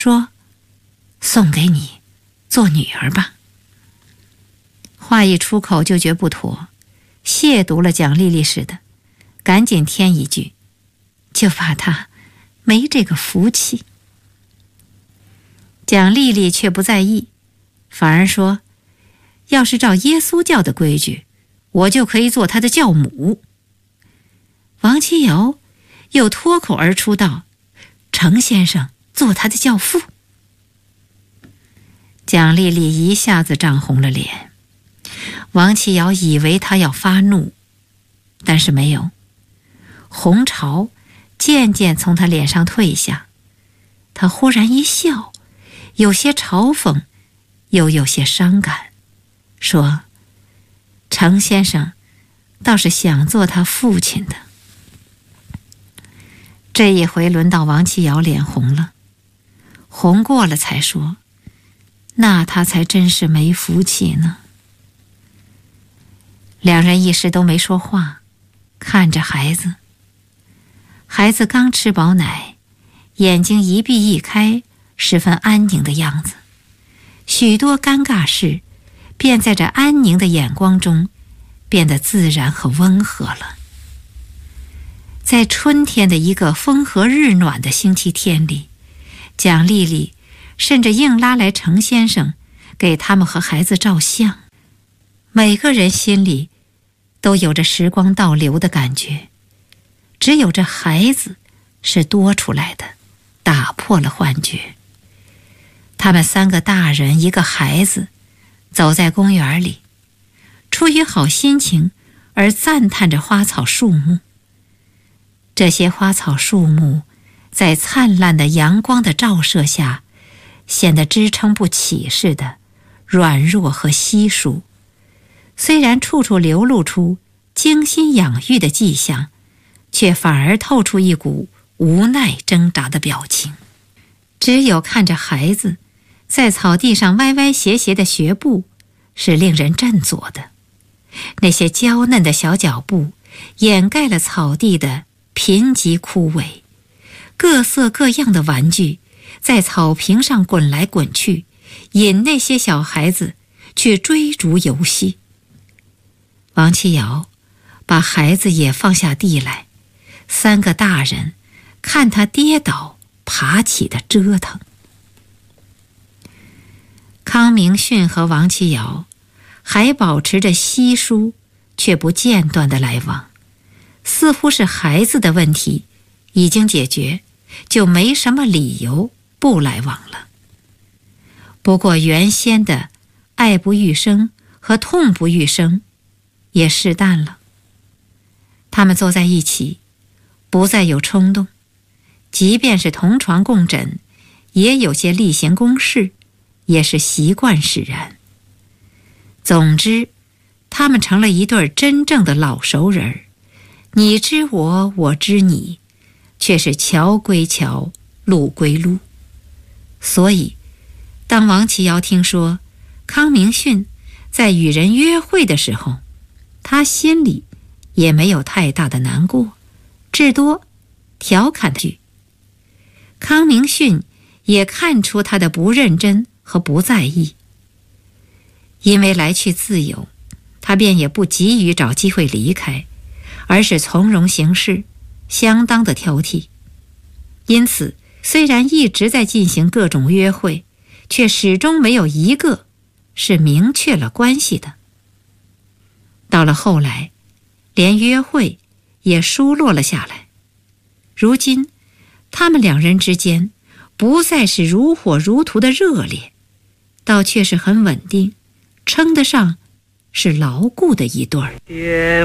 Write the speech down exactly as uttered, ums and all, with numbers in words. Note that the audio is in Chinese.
说：“送给你，做女儿吧。”话一出口就觉不妥，亵渎了蒋丽丽似的，赶紧添一句：“就怕她没这个福气。”蒋丽丽却不在意，反而说：“要是照耶稣教的规矩，我就可以做他的教母。”王七瑶又脱口而出道：“程先生做他的教父。”蒋丽丽一下子涨红了脸，王七瑶以为她要发怒，但是没有，红潮渐渐从她脸上退下，她忽然一笑，有些嘲讽，又有些伤感，说：“程先生倒是想做他父亲的。”这一回轮到王七瑶脸红了，红过了才说：“那他才真是没福气呢。”两人一时都没说话，看着孩子。孩子刚吃饱奶，眼睛一闭一开，十分安宁的样子，许多尴尬事便在这安宁的眼光中变得自然和温和了。在春天的一个风和日暖的星期天里，蒋丽丽甚至硬拉来程先生给他们和孩子照相，每个人心里都有着时光倒流的感觉，只有这孩子是多出来的，打破了幻觉。他们三个大人一个孩子走在公园里，出于好心情而赞叹着花草树木。这些花草树木在灿烂的阳光的照射下，显得支撑不起似的软弱和稀疏，虽然处处流露出精心养育的迹象，却反而透出一股无奈挣扎的表情。只有看着孩子在草地上歪歪斜斜的学步，是令人振作的。那些娇嫩的小脚步掩盖了草地的贫瘠枯萎，各色各样的玩具在草坪上滚来滚去，引那些小孩子去追逐游戏。王七瑶把孩子也放下地来，三个大人看他跌倒爬起的折腾。康明训和王七瑶还保持着稀疏却不间断的来往，似乎是孩子的问题已经解决，就没什么理由不来往了。不过原先的爱不欲生和痛不欲生也释淡了。他们坐在一起，不再有冲动，即便是同床共枕，也有些例行公事，也是习惯使然。总之，他们成了一对真正的老熟人儿，你知我，我知你，却是桥归桥，路归路。所以，当王启尧听说康明训在与人约会的时候，他心里也没有太大的难过，至多调侃句。康明训也看出他的不认真和不在意，因为来去自由，他便也不急于找机会离开，而是从容行事，相当的挑剔。因此，虽然一直在进行各种约会，却始终没有一个是明确了关系的。到了后来，连约会也疏落了下来。如今，他们两人之间不再是如火如荼的热烈，倒却是很稳定，称得上是牢固的一对儿。